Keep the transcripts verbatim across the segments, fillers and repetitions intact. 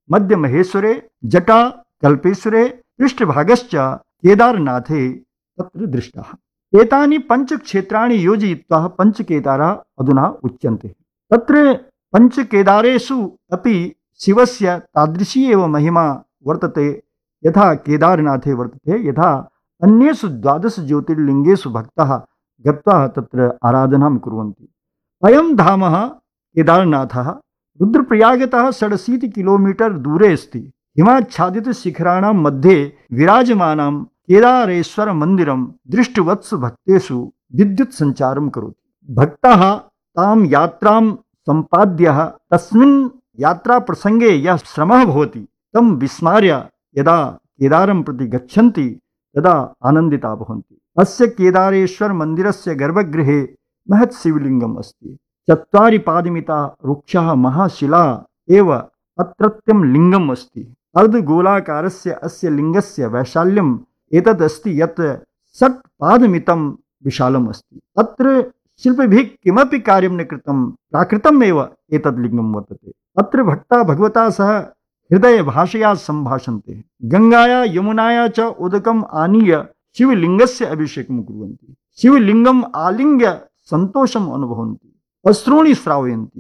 मध्य महेश्वरे जटा कल्पेश्वरे पृष्ठभागश्च केदारनाथे तत्र दृष्टाः। एतानि पञ्चक्षेत्राणि योजयित्वा पञ्चकेदारा अधुना उच्यन्ते। तत्र पञ्चकेदारेषु अपि शिवस्य तादृशी एव महिमा वर्तते यथा केदारनाथे वर्तते, यथा अन्येषु द्वादश ज्योतिर्लिङ्गेषु भक्ताः गत्वा तत्र आराधनां कुर्वन्ति। अयं धाम केदारनाथः रुद्रप्रयागतः षडशीति किलोमीटर दूरे अस्ति। हिमाच्छादित शिखराणां मध्ये विराजमानं केदारेश्वर मन्दिरं दृष्टवत्सु भक्तेषु विद्युत् संचारं करोति। भक्ताः तां यात्रां सम्पाद्य तस्मिन् यात्रा प्रसंगे यः श्रमः भवति तं विस्मार्य यदा केदारं प्रति गच्छन्ति तदा आनन्दिता भवन्ति। अस्य केदारेश्वर मन्दिरस्य गर्भगृहे महत् शिवलिङ्गम् अस्ति। चत्वारि पादमिता वृक्षः महाशिला एव अत्रत्यं लिङ्गम् अस्ति। अर्धगोलाकारस्य अस्य लिङ्गस्य वैशाल्यम् एतद् अस्ति यत् षट् पादमितं विशालम् अस्ति। अत्र शिल्पभिः किमपि कार्यं न कृतं, प्राकृतम् एव एतद् लिङ्गं वर्तते। अत्र भक्ता भगवता सह हृदय भाषया सम्भाषन्ते। गंगाया यमुनाया च उदकम् आनीय शिवलिङ्गस्य अभिषेकं कुर्वन्ति। शिवलिङ्गम् आलिङ्ग्य सन्तोषम् अनुभवन्ति, अश्रूणि श्रावयन्ति,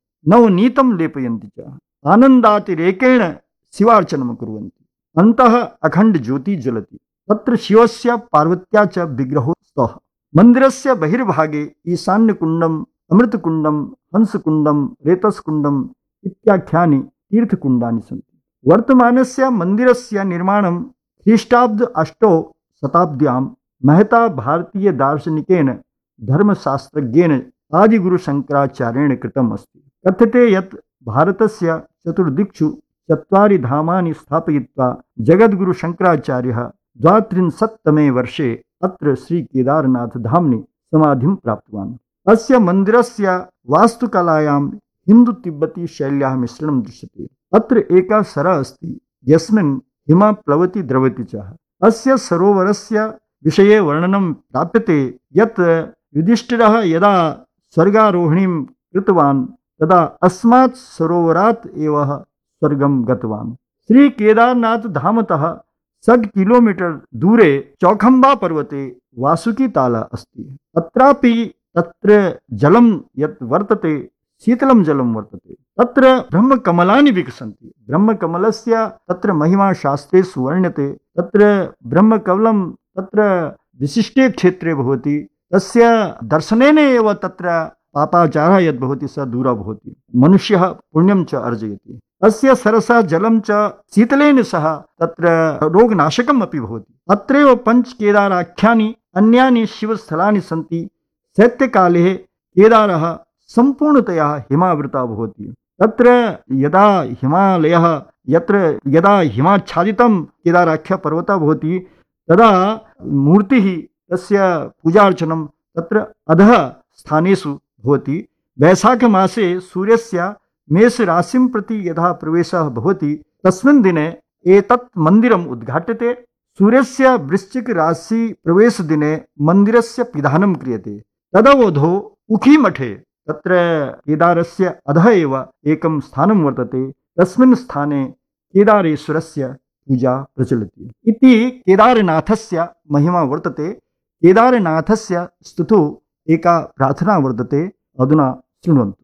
नवनीतं लेपयन्ति च, आनन्दातिरेकेण शिवार्चनं कुर्वन्ति। अन्तः अखण्ड ज्योति जलति। तत्र शिवस्य पार्वत्या च विग्रहो स्तः। मन्दिरस्य बहिर्भागे ईशान्यकुण्डम्, अमृतकुण्डम्, हंसकुण्डम्, रेतस्कुण्डम् इत्याख्यानि तीर्थकुण्डानि सन्ति। वर्तमानस्य मन्दिरस्य निर्माणं ख्रीष्टाब्द अष्टौ शताब्द्यां महता भारतीय दार्शनिकेन धर्मशास्त्रज्ञेन आदिगुरुशङ्कराचार्येण कृतम् अस्ति। कथ्यते यत् भारतस्य चतुर्दिक्षु चत्वारि धामानि स्थापयित्वा जगद्गुरुशङ्कराचार्यः द्वात्रिंशत्तमे वर्षे अत्र श्रीकेदारनाथधाम्नि समाधिं प्राप्तवान्। अस्य मन्दिरस्य वास्तुकलायां हिन्दु-तिब्बती शैल्याः मिश्रणं दृश्यते। अत्र एकः सरः अस्ति यस्मिन् हिमः प्लवति द्रवति च। अस्य सरोवरस्य विषये वर्णनं प्राप्यते यत् युधिष्ठिरः यदा स्वर्गारोहणीं कृतवान् तदा अस्मात् सरोवरात् एव स्वर्गं गतवान्। श्री केदारनाथ धामतः षट् किलोमीटर दूरे चौखम्बा पर्वते वासुकी ताल अस्ति। अत्रापि तत्र जलं यत् वर्तते शीतलं जलं वर्तते। तत्र ब्रह्मकमलानि विकसन्ति। ब्रह्मकमलस्य तत्र महिमा शास्त्रेषु वर्ण्यते। तत्र ब्रह्मकमलं तत्र विशिष्टे क्षेत्रे भवति। तस्य दर्शनेन एव तत्र पापाचारः यद् भवति स दूरः भवति। मनुष्यः पुण्यं च अर्जयति। अस्य सरसः जलं च शीतलेन सह तत्र रोगनाशकम् अपि भवति। अत्रैव पञ्चकेदाराख्यानि अन्यानि शिवस्थलानि सन्ति। शैत्यकाले केदारः सम्पूर्णतया हिमावृता भवति। तत्र यदा हिमालयः यत्र यदा हिमाच्छादितं केदाराख्य पर्वतः भवति तदा मूर्तिः तस्य पूजार्चनं तत्र अधः स्थानेषु भवति। वैशाखमासे सूर्यस्य मेषराशिं प्रति यदा प्रवेशः भवति तस्मिन् दिने एतत् मन्दिरम् उद्घाट्यते। सूर्यस्य वृश्चिक राशि प्रवेशदिने मन्दिरस्य पिधानं क्रियते। तदवधौ उखीमठे तत्र केदारस्य अधः एव एकं स्थानं वर्तते। तस्मिन् स्थाने केदारेश्वरस्य पूजा प्रचलति इति केदारनाथस्य महिमा वर्तते। केदारनाथस्य स्तुतौ एका प्रार्थना वर्तते, अधुना शृण्वन्तु।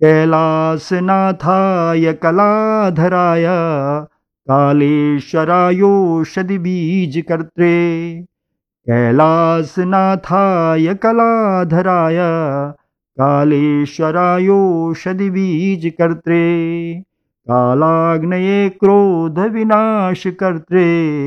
कैलासनाथाय कलाधराय कालेश्वरायोषधि बीजकर्त्रे। कैलासनाथाय कलाधराय कालेश्वरायोषधि बीजकर्त्रे। कालाग्नये क्रोध विनाशकर्त्रे।